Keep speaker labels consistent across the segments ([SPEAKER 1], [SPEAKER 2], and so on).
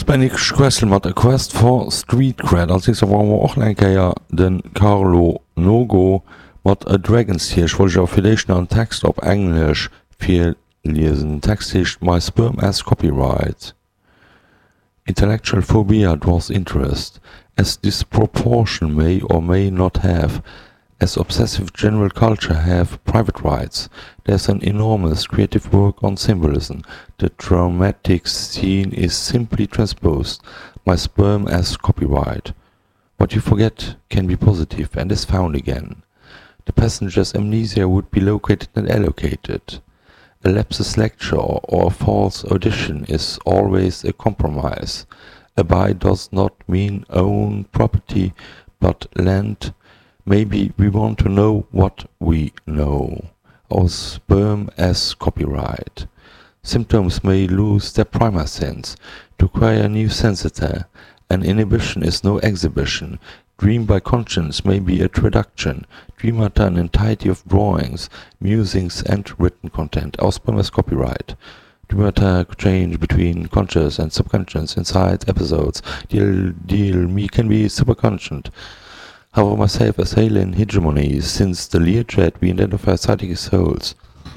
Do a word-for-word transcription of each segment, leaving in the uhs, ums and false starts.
[SPEAKER 1] Spanish Question mat a Quest for Street Cred. Als ich war och enkeier den Carlo Nogo mat a Dragons hier. Ich wollte auf vielleicht einen Text auf Englisch viel lesen. Text ist My Sperm as Copyright. Intellectual phobia draws interest, as disproportion may or may not have, as obsessive general culture have private rights. There's an enormous creative work on symbolism. The dramatic scene is simply transposed. My sperm as copyright. What you forget can be positive and is found again. The passenger's amnesia would be located and allocated. A lapsus lecture or a false audition is always a compromise. A buy does not mean own property, but lend. Maybe we want to know what we know. Our sperm as copyright. Symptoms may lose their primer sense to acquire new sensita. An inhibition is no exhibition. Dream by conscience may be a traduction. Dreamata an entirety of drawings, musings, and written content. Our sperm as copyright. Dreamata change between conscious and subconscious inside episodes. Deal, deal, me can be superconscious. However, myself as alien hegemony, since the Learjet we identify psychic souls.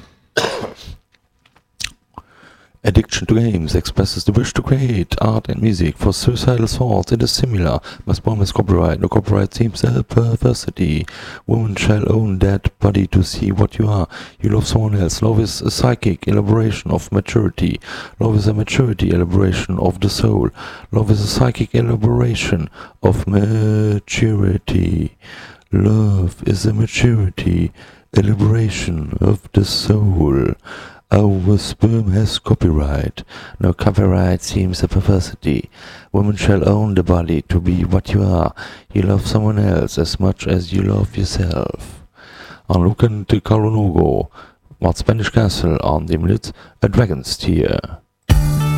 [SPEAKER 1] Addiction to games expresses the wish to create art and music for suicidal thoughts. It is similar. My sperm is copyright. No copyright seems a perversity. Woman shall own that body to see what you are. You love someone else. Love is a psychic elaboration of maturity. Love is a maturity elaboration of the soul. Love is a psychic elaboration of maturity. Love is a maturity elaboration of the soul. Our sperm has copyright. No copyright seems a perversity. Women shall own the body to be what you are. You love someone else as much as you love yourself. An looking to Carlo Nogo, mat Spanish Castle an dem Lied A Dragon's Tear.